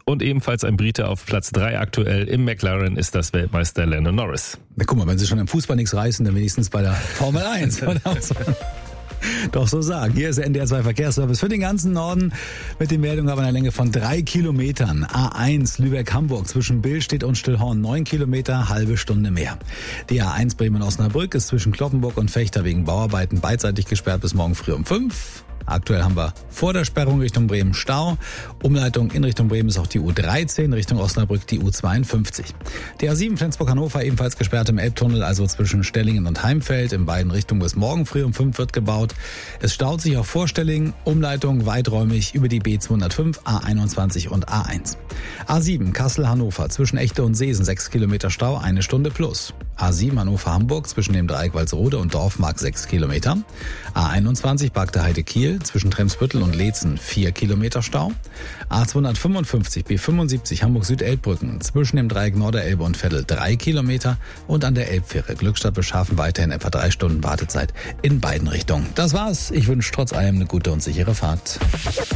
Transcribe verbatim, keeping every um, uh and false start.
und ebenfalls ein Brite auf Platz drei aktuell. Im McLaren ist das Weltmeister Lando Norris. Na guck mal, wenn sie schon im Fußball nichts reißen, dann wenigstens bei der Formel eins. Doch so sagen. Hier ist der N D R zwei Verkehrsservice für den ganzen Norden mit den Meldungen aber einer Länge von drei Kilometern. A eins Lübeck-Hamburg zwischen Billstedt und Stillhorn neun Kilometer, halbe Stunde mehr. Die A eins Bremen-Osnabrück ist zwischen Kloppenburg und Vechta wegen Bauarbeiten beidseitig gesperrt bis morgen früh um fünf. Aktuell haben wir vor der Sperrung Richtung Bremen Stau. Umleitung in Richtung Bremen ist auch die U dreizehn, Richtung Osnabrück die U zweiundfünfzig. Die A sieben Flensburg-Hannover ebenfalls gesperrt im Elbtunnel, also zwischen Stellingen und Heimfeld. In beiden Richtungen bis morgen früh um fünf wird gebaut. Es staut sich auch vor Stellingen, Umleitung weiträumig über die B zweihundertfünf, A einundzwanzig und A eins. A sieben Kassel-Hannover zwischen Echte und Seesen sechs Kilometer Stau, eine Stunde plus. A sieben Hannover-Hamburg zwischen dem Dreieck Walsrode und Dorfmark sechs Kilometer. A einundzwanzig Bagde-Heide-Kiel zwischen Tremsbüttel und Leetzen vier Kilometer Stau. A zweihundertfünfundfünfzig B fünfundsiebzig Hamburg-Süd-Elbbrücken zwischen dem Dreieck Norderelbe und Veddel drei Kilometer und an der Elbfähre Glückstadt Beschafen weiterhin etwa drei Stunden Wartezeit in beiden Richtungen. Das war's. Ich wünsche trotz allem eine gute und sichere Fahrt.